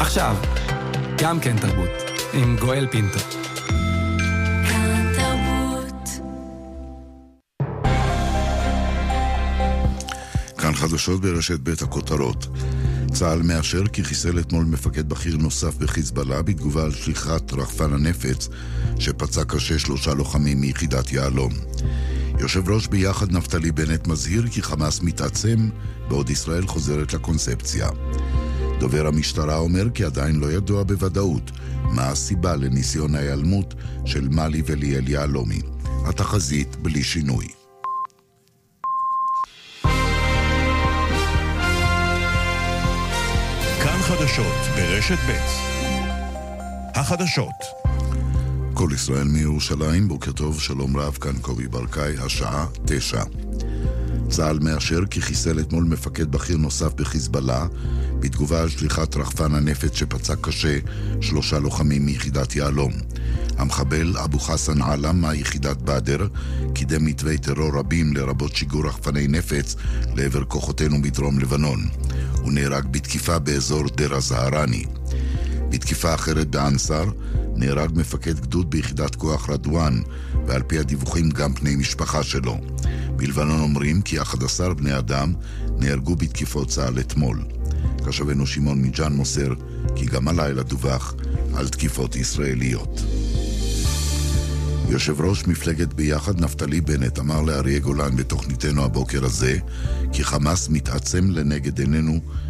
עכשיו, גם כן תרבות, עם גואל פינטו. כאן תרבות. כאן חדשות ברשת בית הכותרות. צה"ל מאשר כי חיסל אתמול מפקד בכיר נוסף בחיזבאללה בתגובה על שליחת רחפן הנפץ שפצע קשה 3 לוחמים מיחידת יעלום. יושב ראש ביחד נפתלי בנט מזהיר כי חמאס מתעצם בעוד ישראל חוזרת לקונספציה. דובר המשטרה אומר כי עדיין לא ידוע בוודאות מה הסיבה לניסיון ההיעלמות של מלי וליאל יעלומי. התחזית בלי שינוי. כאן חדשות ברשת ב'. החדשות. כל ישראל מירושלים, בוקר טוב, שלום רב, כאן קובי ברקאי, השעה 9. צה"ל מאשר כי חיסל אתמול מפקד בכיר נוסף בחיזבאללה בתגובה על שליחת רחפן הנפץ שפצע קשה 3 לוחמים מיחידת יעלום. המחבל אבו חסן עלם מיחידת בדר קידם מתווי טרור רבים לרבות שיגור רחפני נפץ לעבר כוחותינו בדרום לבנון. הוא נהרג בתקיפה באזור דיר הזהרני. בתקיפה אחרת באנסר נהרג מפקד גדוד ביחידת כוח רדואן, ועל פי הדיווחים גם בני משפחה שלו. בלבנון אומרים כי 11 בני אדם נהרגו בתקיפות צה"ל אתמול. כתבנו שמעון מיג'אן מוסר כי גם הלילה דווח על תקיפות ישראליות. יושב ראש מפלגת ביחד נפתלי בנט אמר לאריה גולן בתוכניתנו הבוקר הזה כי חמאס מתעצם לנגד עינינו